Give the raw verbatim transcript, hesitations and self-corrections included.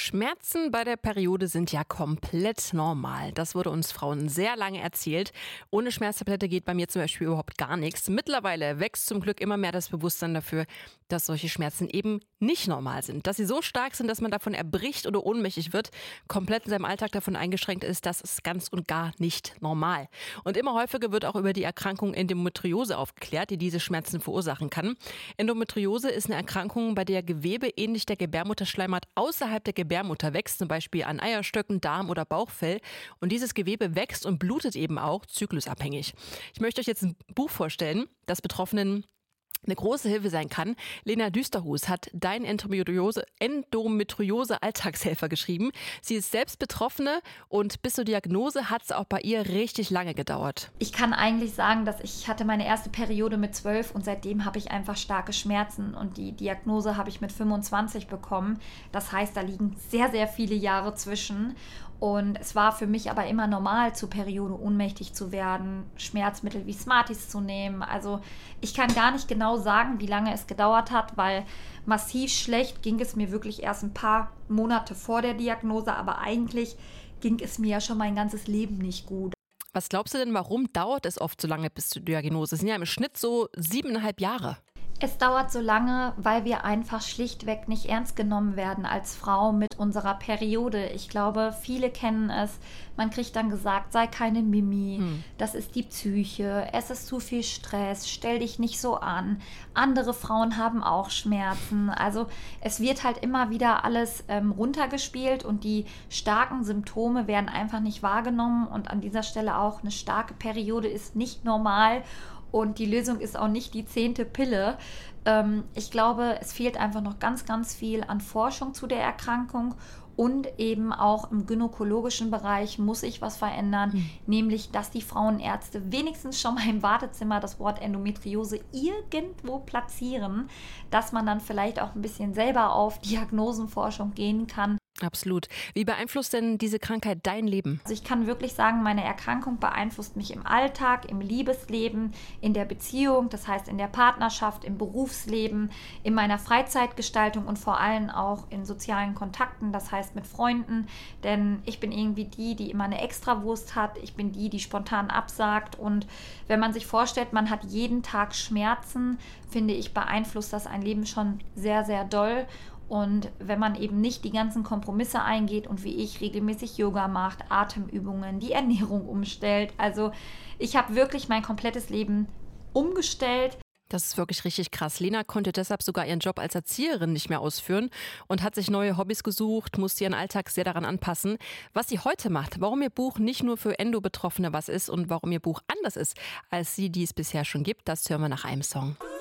Schmerzen bei der Periode sind ja komplett normal. Das wurde uns Frauen sehr lange erzählt. Ohne Schmerztablette geht bei mir zum Beispiel überhaupt gar nichts. Mittlerweile wächst zum Glück immer mehr das Bewusstsein dafür, dass solche Schmerzen eben nicht normal sind. Dass sie so stark sind, dass man davon erbricht oder ohnmächtig wird, komplett in seinem Alltag davon eingeschränkt ist, das ist ganz und gar nicht normal. Und immer häufiger wird auch über die Erkrankung Endometriose aufgeklärt, die diese Schmerzen verursachen kann. Endometriose ist eine Erkrankung, bei der Gewebe ähnlich der Gebärmutterschleimhaut außerhalb der Gebärmutter wächst, zum Beispiel an Eierstöcken, Darm oder Bauchfell. Und dieses Gewebe wächst und blutet eben auch zyklusabhängig. Ich möchte euch jetzt ein Buch vorstellen, das Betroffenen eine große Hilfe sein kann. Lena Düsterhus hat Dein Endometriose, Endometriose Alltagshelfer geschrieben. Sie ist selbst Betroffene und bis zur Diagnose hat es auch bei ihr richtig lange gedauert. Ich kann eigentlich sagen, dass ich hatte meine erste Periode mit zwölf und seitdem habe ich einfach starke Schmerzen und die Diagnose habe ich mit fünfundzwanzig bekommen. Das heißt, da liegen sehr, sehr viele Jahre zwischen. Und es war für mich aber immer normal, zur Periode ohnmächtig zu werden, Schmerzmittel wie Smarties zu nehmen. Also ich kann gar nicht genau sagen, wie lange es gedauert hat, weil massiv schlecht ging es mir wirklich erst ein paar Monate vor der Diagnose, aber eigentlich ging es mir ja schon mein ganzes Leben nicht gut. Was glaubst du denn, warum dauert es oft so lange bis zur Diagnose? Es sind ja im Schnitt so siebeneinhalb Jahre. Es dauert so lange, weil wir einfach schlichtweg nicht ernst genommen werden als Frau mit unserer Periode. Ich glaube, viele kennen es. Man kriegt dann gesagt, sei keine Mimi, hm. das ist die Psyche, es ist zu viel Stress, stell dich nicht so an. Andere Frauen haben auch Schmerzen. Also es wird halt immer wieder alles ähm, runtergespielt und die starken Symptome werden einfach nicht wahrgenommen. Und an dieser Stelle auch, eine starke Periode ist nicht normal. Und die Lösung ist auch nicht die zehnte Pille. Ähm, ich glaube, es fehlt einfach noch ganz, ganz viel an Forschung zu der Erkrankung. Und eben auch im gynäkologischen Bereich muss sich was verändern, mhm. nämlich, dass die Frauenärzte wenigstens schon mal im Wartezimmer das Wort Endometriose irgendwo platzieren, dass man dann vielleicht auch ein bisschen selber auf Diagnosenforschung gehen kann. Absolut. Wie beeinflusst denn diese Krankheit dein Leben? Also ich kann wirklich sagen, meine Erkrankung beeinflusst mich im Alltag, im Liebesleben, in der Beziehung, das heißt in der Partnerschaft, im Berufsleben, in meiner Freizeitgestaltung und vor allem auch in sozialen Kontakten, das heißt mit Freunden, denn ich bin irgendwie die, die immer eine Extrawurst hat, ich bin die, die spontan absagt und wenn man sich vorstellt, man hat jeden Tag Schmerzen, finde ich, beeinflusst das ein Leben schon sehr, sehr doll. Und wenn man eben nicht die ganzen Kompromisse eingeht und wie ich regelmäßig Yoga macht, Atemübungen, die Ernährung umstellt. Also ich habe wirklich mein komplettes Leben umgestellt. Das ist wirklich richtig krass. Lena konnte deshalb sogar ihren Job als Erzieherin nicht mehr ausführen und hat sich neue Hobbys gesucht, musste ihren Alltag sehr daran anpassen. Was sie heute macht, warum ihr Buch nicht nur für Endo-Betroffene was ist und warum ihr Buch anders ist als die, die es bisher schon gibt, das hören wir nach einem Song.